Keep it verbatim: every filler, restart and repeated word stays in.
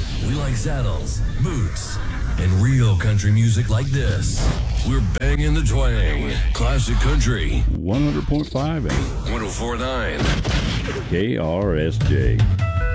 We like saddles, boots, and real country music like this. We're banging the twang. Classic country. one hundred point five and one oh four point nine K R S J.